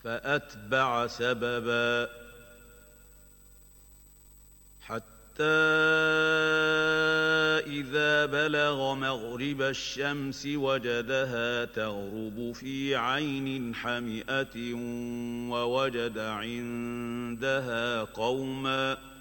فأتبع سببا حتى إذا بلغ مغرب الشمس وجدها تغرب في عين حمئة ووجد عندها قوما